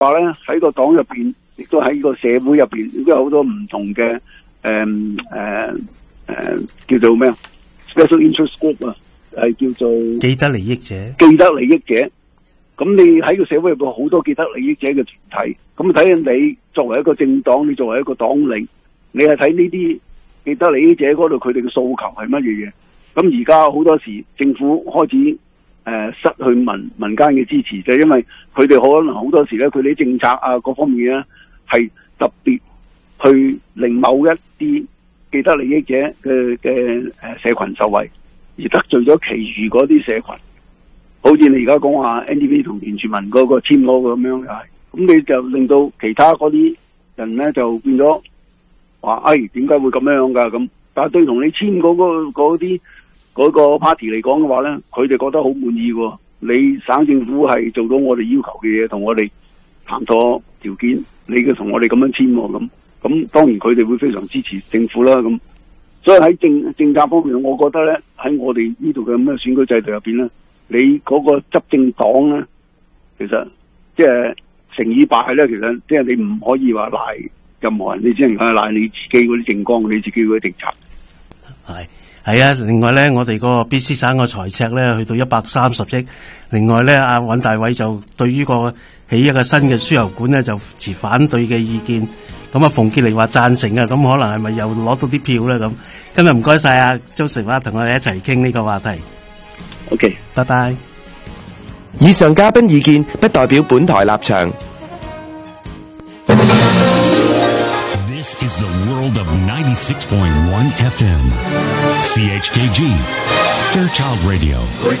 話咧喺個黨入邊，亦都喺個社會入邊，亦都有好多唔同嘅叫做咩啊 ？Special interest group 啊，係叫做既得利益者。咁你喺個社會入邊好多既得利益者嘅團體，咁睇下你作為一個政黨，你作為一個黨領，你係睇呢啲既得利益者嗰度佢哋嘅訴求係乜嘢嘢？咁而家好多時政府開始失去民間嘅支持，就係因為佢哋可能好多時咧，佢哋啲政策啊各方面咧係特別去令某一啲既得利益者嘅社群受惠，而得罪咗其餘嗰啲社群。好似你而家講話 NDP 同田柱文嗰個簽嗰個咁樣又係，咁你就令到其他嗰啲人咧就變咗話，點解會咁樣噶咁？但係對同你簽嗰個 party 嚟講嘅話咧，佢哋覺得好滿意喎。你省政府係做到我哋要求嘅嘢，同我哋談妥條件，你嘅同我哋咁樣簽喎咁當然佢哋會非常支持政府啦咁。所以喺政策方面，我覺得咧喺我哋呢度嘅咁嘅選舉制度入邊咧，你嗰個執政黨咧，其實即係成與敗咧，其實即係你唔可以話賴任何人，你只能夠賴你自己嗰啲政綱，你自己嗰啲政策。 係啊，另外咧，我哋個 BC 省個財赤咧去到130億。另外咧，阿尹大偉就對於起一個新嘅輸油管咧就持反對嘅意見。咁啊，馮潔玲話贊成啊，咁可能係咪又攞到啲票咧咁？今日唔該晒啊，周成華同我哋一齊傾呢個話題。 OK， 拜拜。 以上嘉賓意見不代表本台立場。 This is the world of 96.1 FM. CHKG, Fairchild Radio.